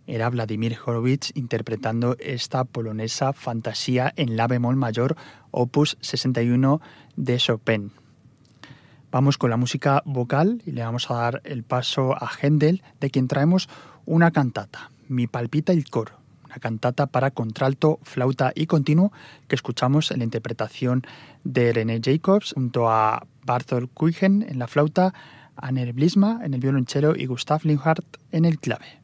Era Vladimir Horowitz interpretando esta polonesa Fantasía en la bemol mayor, opus 61 de Chopin. Vamos con la música vocal y le vamos a dar el paso a Händel, de quien traemos una cantata, Mi palpita il cor, una cantata para contralto, flauta y continuo que escuchamos en la interpretación de René Jacobs junto a Barthold Kuijen en la flauta, Anne Blisma en el violonchelo y Gustav Linhardt en el clave.